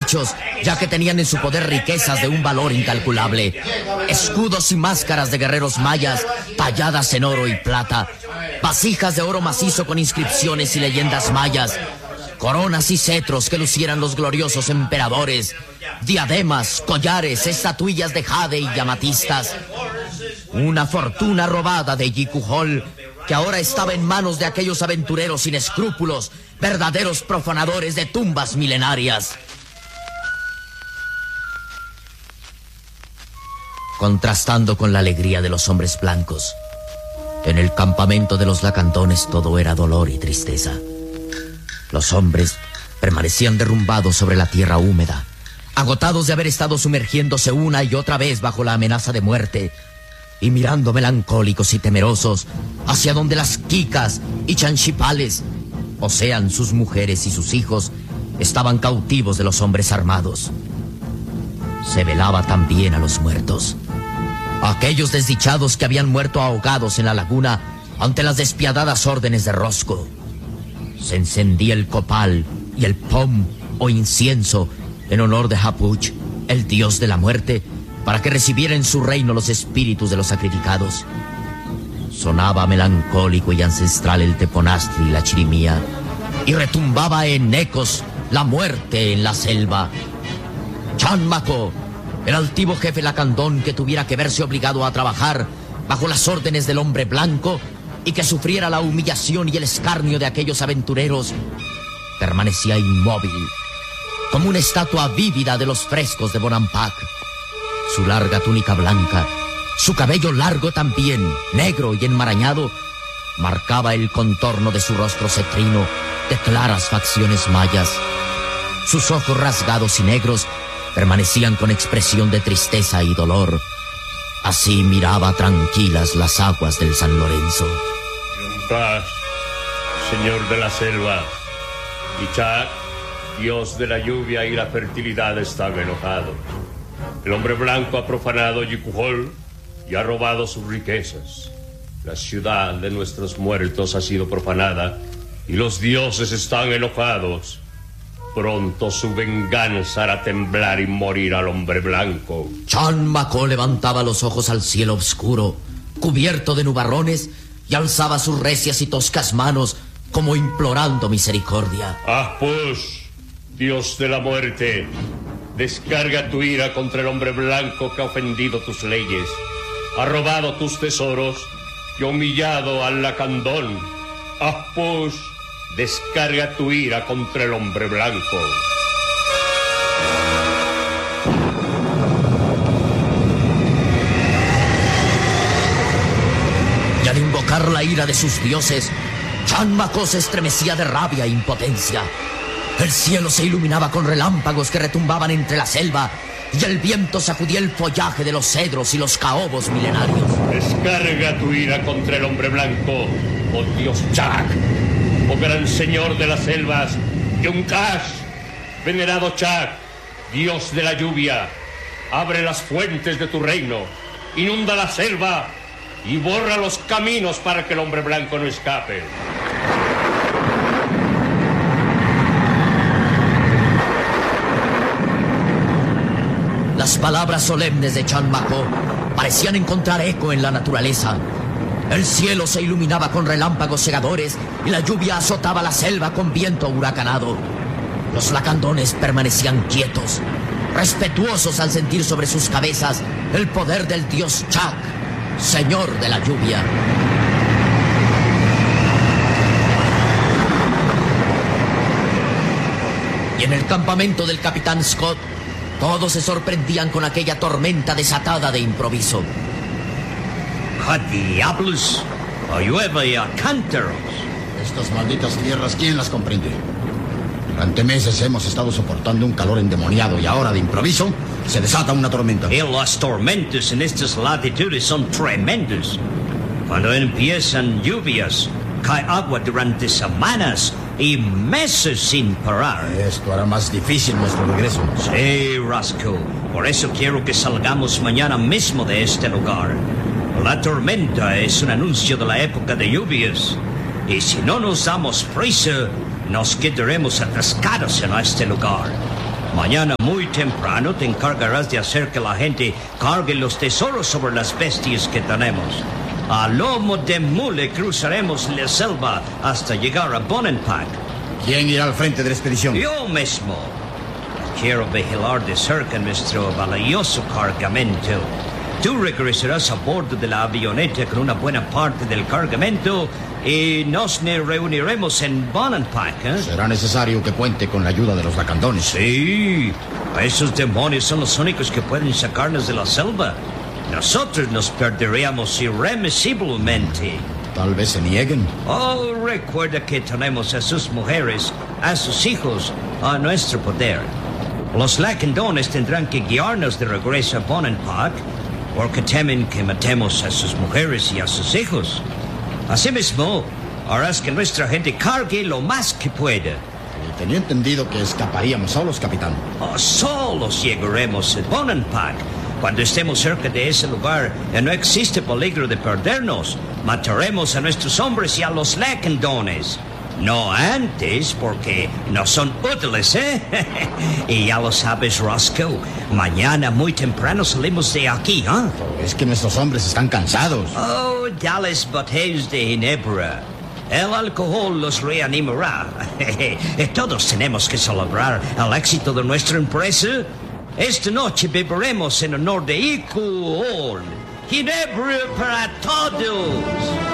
hechos, ya que tenían en su poder riquezas de un valor incalculable. Escudos y máscaras de guerreros mayas, talladas en oro y plata. Vasijas de oro macizo con inscripciones y leyendas mayas. Coronas y cetros que lucieran los gloriosos emperadores. Diademas, collares, estatuillas de jade y amatistas. Una fortuna robada de Yikuhol, que ahora estaba en manos de aquellos aventureros sin escrúpulos, verdaderos profanadores de tumbas milenarias. Contrastando con la alegría de los hombres blancos, en el campamento de los lacandones todo era dolor y tristeza. Los hombres permanecían derrumbados sobre la tierra húmeda, agotados de haber estado sumergiéndose una y otra vez bajo la amenaza de muerte, y mirando melancólicos y temerosos hacia donde las quicas y chanchipales, o sean sus mujeres y sus hijos, estaban cautivos de los hombres armados. Se velaba también a los muertos, a aquellos desdichados que habían muerto ahogados en la laguna ante las despiadadas órdenes de Rosco. Se encendía el copal y el pom o incienso en honor de Hapuch, el dios de la muerte, para que recibiera en su reino los espíritus de los sacrificados. Sonaba melancólico y ancestral el teponastri y la chirimía, y retumbaba en ecos la muerte en la selva. Chanmaco, el altivo jefe lacandón que tuviera que verse obligado a trabajar bajo las órdenes del hombre blanco y que sufriera la humillación y el escarnio de aquellos aventureros, permanecía inmóvil, como una estatua vívida de los frescos de Bonampak. Su larga túnica blanca, su cabello largo también, negro y enmarañado, marcaba el contorno de su rostro cetrino de claras facciones mayas. Sus ojos rasgados y negros permanecían con expresión de tristeza y dolor. Así miraba tranquilas las aguas del San Lorenzo. Paz, señor de la selva, y Chak, dios de la lluvia y la fertilidad, están enojados. El hombre blanco ha profanado Yikuhol y ha robado sus riquezas. La ciudad de nuestros muertos ha sido profanada y los dioses están enojados. Pronto su venganza hará temblar y morir al hombre blanco. Chanmaco levantaba los ojos al cielo oscuro, cubierto de nubarrones, y alzaba sus recias y toscas manos como implorando misericordia. Pues, dios de la muerte, descarga tu ira contra el hombre blanco que ha ofendido tus leyes, ha robado tus tesoros y ha humillado al lacandón. Pues, descarga tu ira contra el hombre blanco. Y al invocar la ira de sus dioses, Chanmaco se estremecía de rabia e impotencia. El cielo se iluminaba con relámpagos que retumbaban entre la selva, y el viento sacudía el follaje de los cedros y los caobos milenarios. Descarga tu ira contra el hombre blanco, oh dios Chak, oh gran señor de las selvas, Yunkash. Venerado Chak, dios de la lluvia, abre las fuentes de tu reino, inunda la selva y borra los caminos para que el hombre blanco no escape. Las palabras solemnes de Chanmaco parecían encontrar eco en la naturaleza. El cielo se iluminaba con relámpagos cegadores y la lluvia azotaba la selva con viento huracanado. Los lacandones permanecían quietos, respetuosos al sentir sobre sus cabezas el poder del dios Chak, señor de la lluvia. Y en el campamento del capitán Scott, todos se sorprendían con aquella tormenta desatada de improviso. ¡A diablos! ¡O llueve a cántaros! Estas malditas tierras, ¿quién las comprende? Durante meses hemos estado soportando un calor endemoniado y ahora, de improviso, se desata una tormenta. Y las tormentas en estas latitudes son tremendas. Cuando empiezan lluvias, cae agua durante semanas y meses sin parar. Esto hará más difícil nuestro regreso. Sí, Roscoe. Por eso quiero que salgamos mañana mismo de este lugar. La tormenta es un anuncio de la época de lluvias. Y si no nos damos prisa, nos quedaremos atascados en este lugar. Mañana muy temprano te encargarás de hacer que la gente cargue los tesoros sobre las bestias que tenemos. A lomo de mule cruzaremos la selva hasta llegar a Bonenpack. ¿Quién irá al frente de la expedición? Yo mismo. Quiero vigilar de cerca nuestro valioso cargamento. Tú regresarás a bordo de la avioneta con una buena parte del cargamento y nos reuniremos en Bonenpack, ¿eh? Será necesario que cuente con la ayuda de los lacandones. Sí, esos demonios son los únicos que pueden sacarnos de la selva. Nosotros nos perderíamos irremisiblemente. Tal vez se nieguen. Oh, recuerda que tenemos a sus mujeres, a sus hijos, a nuestro poder. Los lacandones tendrán que guiarnos de regreso a Bonenpack porque temen que matemos a sus mujeres y a sus hijos. Asimismo, harás que nuestra gente cargue lo más que pueda. Tenía entendido que escaparíamos solos, capitán. Oh, solos llegaremos a Bonenpack. Cuando estemos cerca de ese lugar y no existe peligro de perdernos, mataremos a nuestros hombres y a los lacandones. No antes, porque no son útiles, ¿eh? Y ya lo sabes, Roscoe, mañana muy temprano salimos de aquí, ¿eh? Es que nuestros hombres están cansados. Oh, dales botellas de ginebra. El alcohol los reanimará. Todos tenemos que celebrar el éxito de nuestra empresa. Esta noche beberemos en honor de Iku Ginebra para todos.